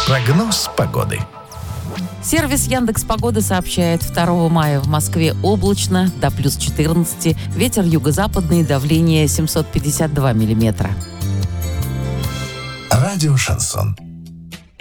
Прогноз погоды. Сервис Яндекс.Погода сообщает, 2 мая в Москве облачно, до плюс 14, ветер юго-западный, давление 752 миллиметра. Радио «Шансон».